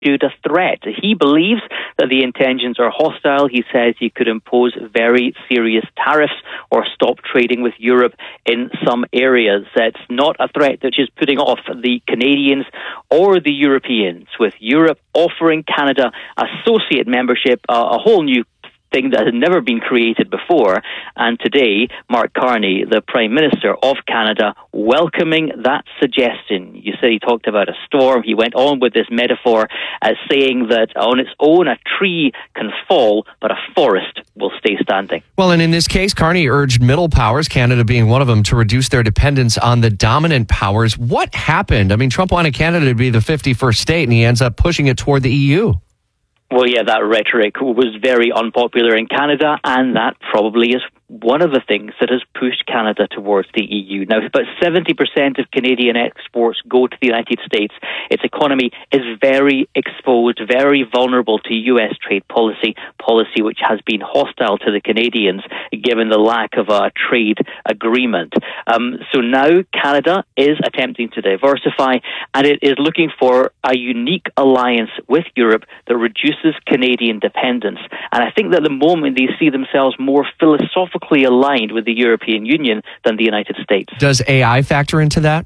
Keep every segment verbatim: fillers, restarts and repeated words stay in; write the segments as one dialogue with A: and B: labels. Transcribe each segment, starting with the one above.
A: a threat. He believes that the intentions are hostile. He says he could impose very serious tariffs or stop trading with Europe in some areas. That's not a threat that is putting off the Canadians or the Europeans, with Europe offering Canada associate membership, uh, a whole new thing that had never been created before. And today, Mark Carney, the Prime Minister of Canada, welcoming that suggestion. You said he talked about a storm. He went on with this metaphor, uh, saying that on its own, a tree can fall, but a forest will stay standing.
B: Well, and in this case, Carney urged middle powers, Canada being one of them, to reduce their dependence on the dominant powers. What happened? I mean, Trump wanted Canada to be the fifty-first state, and he ends up pushing it toward the E U.
A: Well, yeah, that rhetoric was very unpopular in Canada, and that probably is one of the things that has pushed Canada towards the E U. Now, about seventy percent of Canadian exports go to the United States. Its economy is very exposed, very vulnerable to U S trade policy, policy which has been hostile to the Canadians, given the lack of a trade agreement. Um, so now Canada is attempting to diversify, and it is looking for a unique alliance with Europe that reduces Canadian dependence. And I think that at the moment they see themselves more philosophically aligned with the European Union than the United States.
B: Does A I factor into that?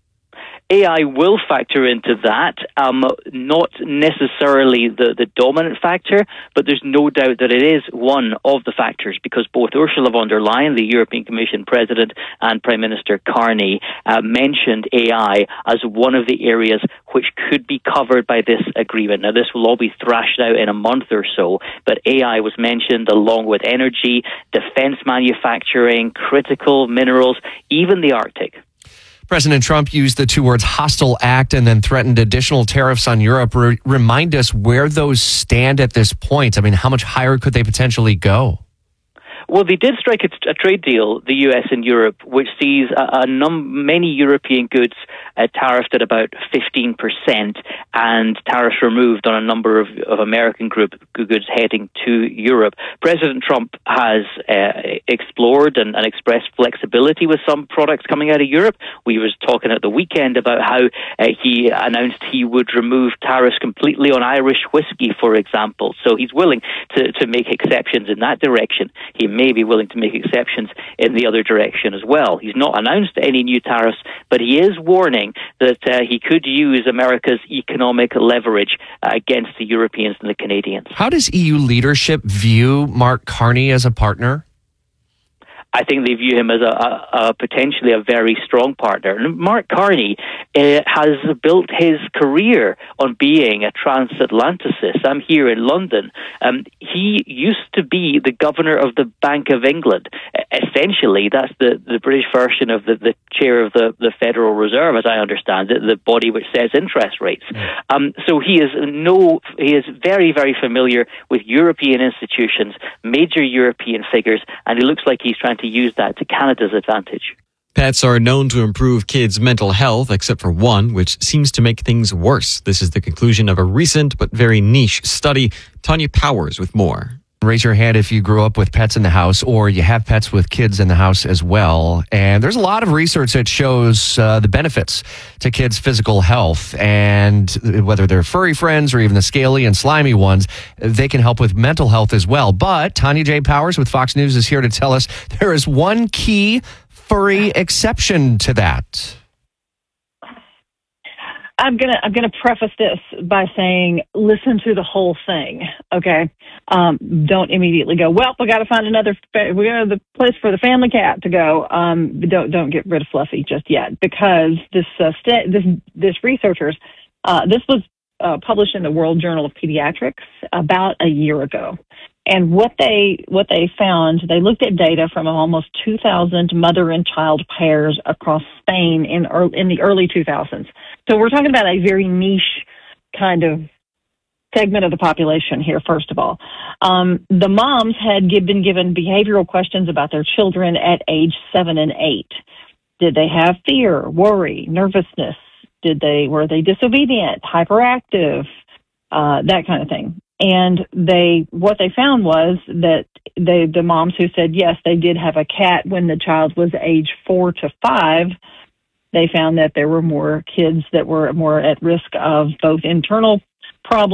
A: A I will factor into that, um, not necessarily the, the dominant factor, but there's no doubt that it is one of the factors, because both Ursula von der Leyen, the European Commission President, and Prime Minister Carney uh, mentioned A I as one of the areas which could be covered by this agreement. Now, this will all be thrashed out in a month or so, but A I was mentioned along with energy, defense manufacturing, critical minerals, even the Arctic.
B: President Trump used the two words hostile act and then threatened additional tariffs on Europe. Re- remind us where those stand at this point. I mean, how much higher could they potentially go?
A: Well, they did strike a, a trade deal, the U S and Europe, which sees a, a num- many European goods uh, tariffed at about fifteen percent and tariffs removed on a number of, of American group goods heading to Europe. President Trump has uh, explored and, and expressed flexibility with some products coming out of Europe. We was talking at the weekend about how uh, he announced he would remove tariffs completely on Irish whiskey, for example. So he's willing to, to make exceptions in that direction. He may be willing to make exceptions in the other direction as well. He's not announced any new tariffs, but he is warning that uh, he could use America's economic leverage uh, against the Europeans and the Canadians.
B: How does E U leadership view Mark Carney as a partner?
A: I think they view him as a, a, a potentially a very strong partner. And Mark Carney uh, has built his career on being a transatlanticist. I'm here in London. Um, he used to be the governor of the Bank of England. Essentially, that's the, the British version of the, the chair of the, the Federal Reserve, as I understand it, the body which sets interest rates. Um, so he is no, he is very, very familiar with European institutions, major European figures, and he looks like he's trying to to use that to Canada's advantage.
C: Pets are known to improve kids' mental health, except for one, which seems to make things worse. This is the conclusion of a recent but very niche study. Tanya Powers with more.
B: Raise your hand if you grew up with pets in the house or you have pets with kids in the house as well. And there's a lot of research that shows uh, the benefits to kids' physical health. And whether they're furry friends or even the scaly and slimy ones, they can help with mental health as well. But Tanya J. Powers with Fox News is here to tell us there is one key furry exception to that.
D: I'm gonna I'm gonna preface this by saying, listen to the whole thing, okay? Um, don't immediately go, well, we got to find another fa- we got the place for the family cat to go. Um, don't don't get rid of Fluffy just yet, because this uh, st- this this researchers uh, this was uh, published in the World Journal of Pediatrics about a year ago. And what they what they found, they looked at data from almost two thousand mother and child pairs across Spain in early, in the early two thousands. So we're talking about a very niche kind of segment of the population here, first of all. Um, the moms had give, been given behavioral questions about their children at age seven and eight. Did they have fear, worry, nervousness? Did they were they disobedient, hyperactive, uh, that kind of thing? And they, what they found was that they, the moms who said yes, they did have a cat when the child was age four to five, they found that there were more kids that were more at risk of both internal problem